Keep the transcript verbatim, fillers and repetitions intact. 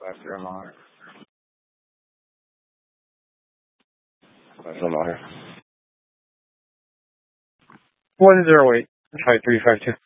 Five zero mile. Five zero mile. One zero eight. Five three five two.